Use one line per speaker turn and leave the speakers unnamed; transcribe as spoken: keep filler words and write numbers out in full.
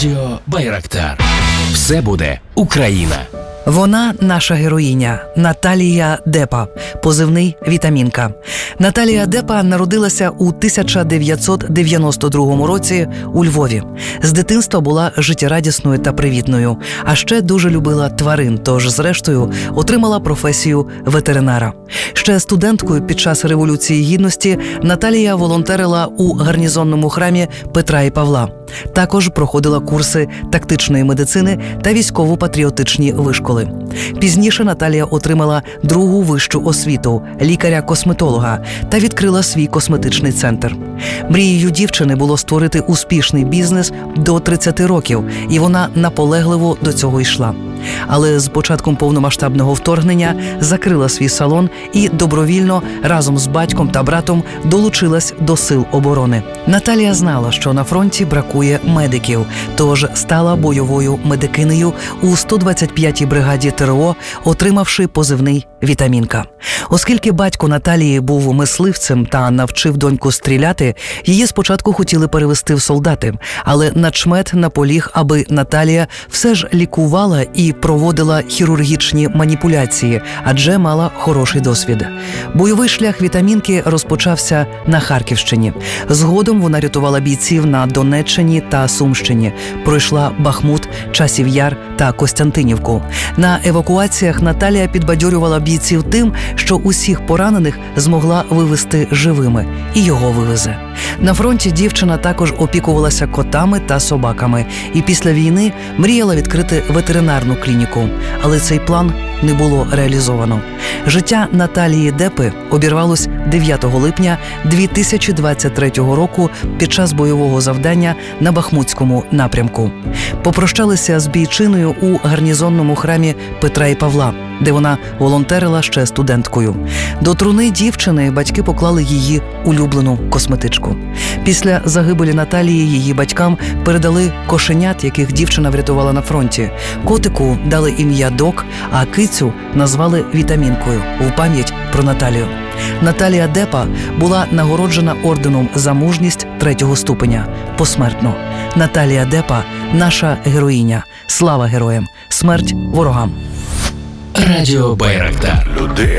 Радіо Байрактар. Все буде Україна.
Вона наша героїня Наталія Депа, позивний «Вітамінка». Наталія Депа народилася у тисяча дев'ятсот дев'яносто другому році у Львові. З дитинства була життєрадісною та привітною, а ще дуже любила тварин, тож, зрештою, отримала професію ветеринара. Ще студенткою під час Революції Гідності Наталія волонтерила у гарнізонному храмі Петра і Павла. Також проходила курси тактичної медицини та військово-патріотичні вишколи. Пізніше Наталія отримала другу вищу освіту – лікаря-косметолога та відкрила свій косметичний центр. Мрією дівчини було створити успішний бізнес до тридцяти років, і вона наполегливо до цього йшла. Але з початком повномасштабного вторгнення закрила свій салон і добровільно разом з батьком та братом долучилась до сил оборони. Наталія знала, що на фронті бракує медиків, тож стала бойовою медикинею у сто двадцять п'ятій бригаді ТРО, отримавши позивний «Вітамінка». Оскільки батько Наталії був мисливцем та навчив доньку стріляти, її спочатку хотіли перевести в солдати, але начмет наполіг, аби Наталія все ж лікувала і проводила хірургічні маніпуляції, адже мала хороший досвід. Бойовий шлях «Вітамінки» розпочався на Харківщині. Згодом вона рятувала бійців на Донеччині та Сумщині. Пройшла Бахмут, Часів Яр та Костянтинівку. На евакуаціях Наталія підбадьорювала бійців тим, що усіх поранених змогла вивезти живими, і його вивезе. На фронті дівчина також опікувалася котами та собаками, і після війни мріяла відкрити ветеринарну клініку, але цей план не було реалізовано. Життя Наталії Депи обірвалось дев'ятого липня дві тисячі двадцять третього року під час бойового завдання на Бахмутському напрямку. Попрощалися з бійчиною у гарнізонному храмі Петра і Павла, де вона волонтерила ще студенткою. До труни дівчини батьки поклали її улюблену косметичку. Після загибелі Наталії її батькам передали кошенят, яких дівчина врятувала на фронті. Котику дали ім'я Док, а кицю назвали «Вітамінкою» в пам'ять про Наталію. Наталія Депа була нагороджена орденом за мужність третього ступеня посмертно. Наталія Депа – наша героїня. Слава героям! Смерть ворогам!
Радіо Байрактар.
Людина.